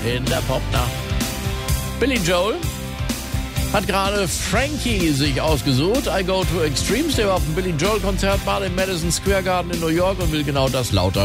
in der Popnacht. Billy Joel hat gerade Frankie sich ausgesucht. I Go to Extremes, der war auf dem Billy Joel Konzert mal im Madison Square Garden in New York und will genau das lauter